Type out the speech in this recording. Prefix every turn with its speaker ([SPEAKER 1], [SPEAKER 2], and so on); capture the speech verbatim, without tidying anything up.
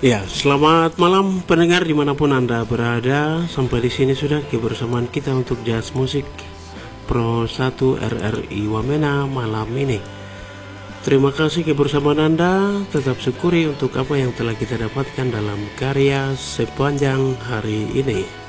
[SPEAKER 1] Ya, selamat malam pendengar dimanapun Anda berada. Sampai di sini sudah kebersamaan kita untuk Jazz Musik Pro satu R R I Wamena malam ini. Terima kasih kebersamaan Anda. Tetap syukuri untuk apa yang telah kita dapatkan dalam karya sepanjang hari ini.